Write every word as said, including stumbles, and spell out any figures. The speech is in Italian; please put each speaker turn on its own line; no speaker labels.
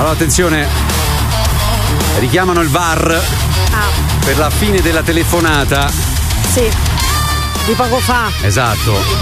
Allora attenzione, richiamano il V A R
Ah,
per la fine della telefonata.
sì. Di poco fa.
Esatto.